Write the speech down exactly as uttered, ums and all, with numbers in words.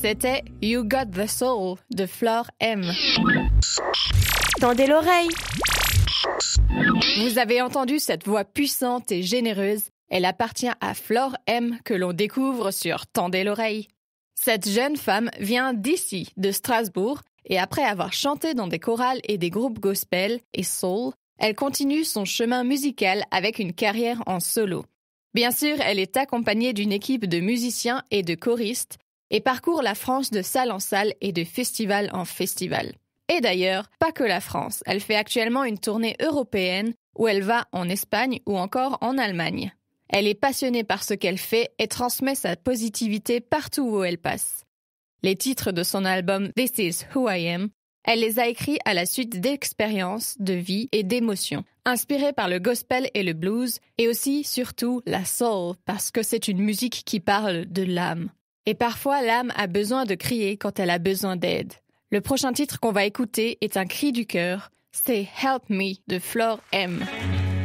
C'était You Got the Soul de Flore M. Tendez l'oreille. Vous avez entendu cette voix puissante et généreuse. Elle appartient à Flore M que l'on découvre sur Tendez l'oreille. Cette jeune femme vient d'ici, de Strasbourg, et après avoir chanté dans des chorales et des groupes gospel et soul, elle continue son chemin musical avec une carrière en solo. Bien sûr, elle est accompagnée d'une équipe de musiciens et de choristes et parcourt la France de salle en salle et de festival en festival. Et d'ailleurs, pas que la France, elle fait actuellement une tournée européenne où elle va en Espagne ou encore en Allemagne. Elle est passionnée par ce qu'elle fait et transmet sa positivité partout où elle passe. Les titres de son album This Is Who I Am, elle les a écrits à la suite d'expériences, de vie et d'émotions, inspirées par le gospel et le blues, et aussi, surtout, la soul, parce que c'est une musique qui parle de l'âme. Et parfois, l'âme a besoin de crier quand elle a besoin d'aide. Le prochain titre qu'on va écouter est un cri du cœur, c'est Help Me de Flore M.